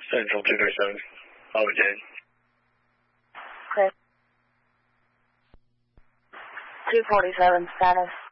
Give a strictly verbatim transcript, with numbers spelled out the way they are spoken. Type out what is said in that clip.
Central two thirty-seven. Bravo J. Chris. two forty-seven status.